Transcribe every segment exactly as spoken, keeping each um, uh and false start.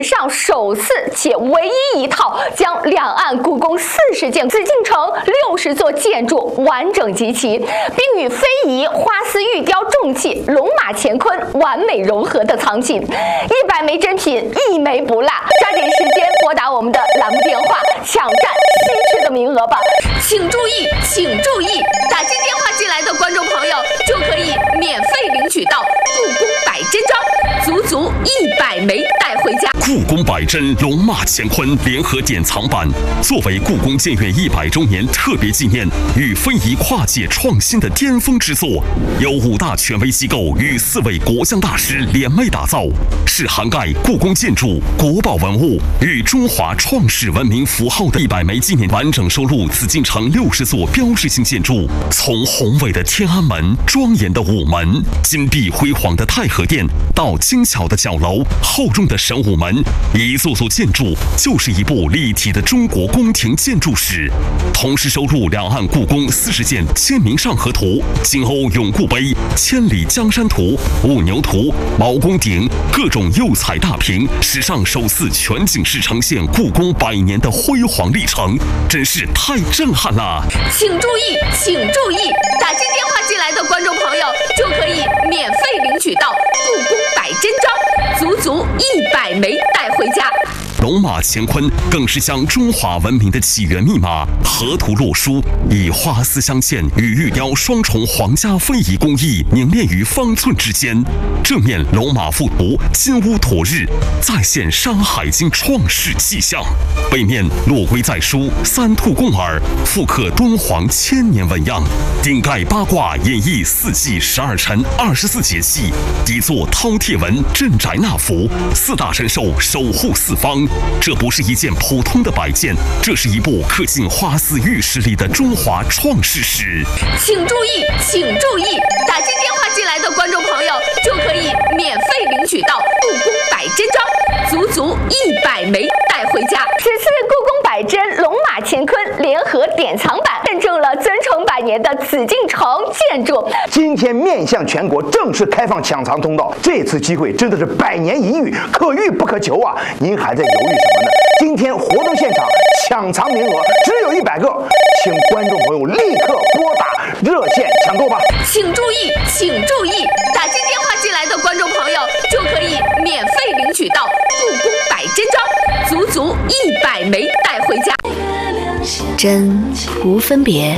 上首次且唯一一套将两岸故宫四十件、紫禁城六十座建筑完整集齐，并与非遗、花丝玉雕重器、龙马乾坤完美融合的藏品，一百枚珍品一枚不落。抓紧时间拨打我们的栏目电话，抢占稀缺的名额吧！请注意，请注意，打进电话进来的观众朋友就可以免费领取到故宫百珍装，足足一百枚带回家。 故宫百珍龙马乾坤联合典藏版，作为故宫建院一百周年特别纪念与非遗跨界创新的巅峰之作，由五大权威机构与四位国香大师联袂打造，是涵盖故宫建筑、国宝文物与中华创世文明符号的一百枚纪念，完整收录紫禁城六十座标志性建筑，从宏伟的天安门、庄严的午门、金碧辉煌的太和殿，到精巧的角楼、厚重的神武门，一座座建筑就是一部立体的中国宫廷建筑史。同时收录两岸故宫四十件签名上河图、金瓯永固碑、千里江山图、五牛图、毛公鼎各种釉彩大屏，史上首次全景式呈现故宫百年的辉煌历程，真是太震撼了！ 请注意，请注意，打进电话进来的观众朋友就可以免费领取到故宫百珍装，足足一百枚带回家。 龙马乾坤更是将中华文明的起源密码河图洛书，以花丝镶嵌与玉雕双重皇家非遗工艺凝练于方寸之间。正面龙马附图金乌妥日，再现《山海经》创世气象；背面落龟在书三兔共耳，复刻敦煌千年纹样；顶盖八卦演绎四季十二辰二十四节气；底座饕餮纹镇宅纳福，四大神兽守护四方。这不是一件普通的摆件，这是一部刻进花丝玉石里的中华创世史。 请注意，请注意，打进电话进来的观众朋友就可以免费领取到故宫百珍装，足足一百枚带回家。此次故宫百珍龙马乾坤联合典藏版认证了尊崇百年的紫禁城建筑。 今天面向全国正式开放抢藏通道，这次机会真的是百年一遇，可遇不可求啊！您还在犹豫什么呢？今天活动现场抢藏名额只有一百个，请观众朋友立刻拨打热线抢购吧！ 请注意，请注意，打进电话进来的观众朋友就可以免费领取到故宫百珍装，足足一百枚带回家。 真无分别，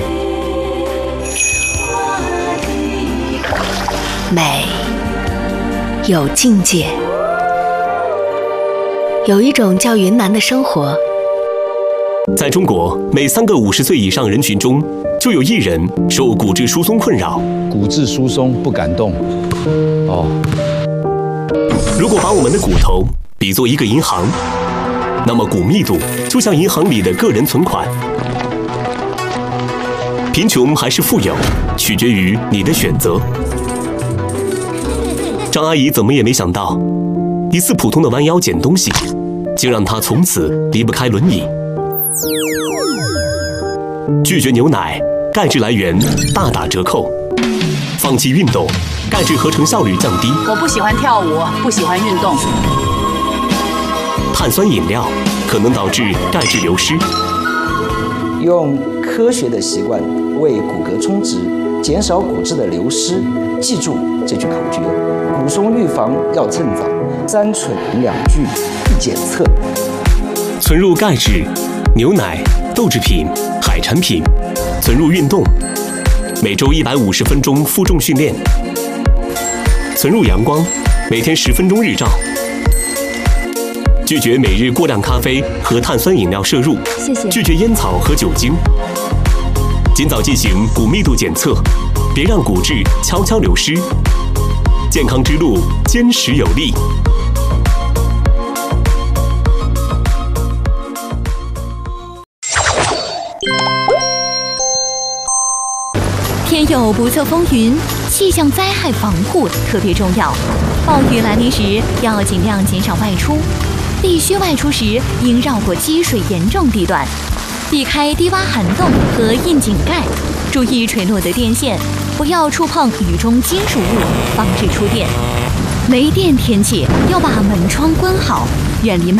美有境界。有一种叫云南的生活， 在中国，每三个五十岁以上人群中，就有一人受骨质疏松困扰。 骨质疏松不敢动。哦。 如果把我们的骨头比作一个银行，那么骨密度就像银行里的个人存款。贫穷还是富有，取决于你的选择。张阿姨怎么也没想到，一次普通的弯腰捡东西，竟让她从此离不开轮椅。拒绝牛奶，钙质来源大打折扣；放弃运动，钙质合成效率降低。 我不喜欢跳舞，不喜欢运动。 碳酸饮料可能导致钙质流失。 用科学的习惯为骨骼充值，减少骨质的流失。记住这句口诀：骨松预防要趁早，三蠢两拒一检测。 存入钙质，牛奶、豆制品、海产品；存入运动，每周一百五十分钟负重训练；存入阳光，每天十分钟日照。拒绝每日过量咖啡和碳酸饮料摄入， 谢谢。 拒绝烟草和酒精。尽早进行骨密度检测，别让骨质悄悄流失。健康之路坚实有力。 天有不测风云，气象灾害防护特别重要。暴雨来临时，要尽量减少外出。必须外出时，应绕过积水严重地段，避开低洼涵洞和窨井盖，注意垂落的电线，不要触碰雨中金属物，防止触电。没电天气要把门窗关好，远离门。